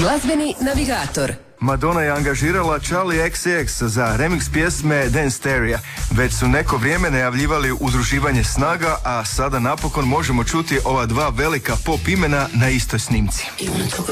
Glazbeni navigator. Madonna je angažirala Charlie XCX za remix pjesme Dance Stereo. Već su neko vrijeme najavljivali udruživanje snaga, a sada napokon možemo čuti ova dva velika pop imena na istoj snimci. You wanna talk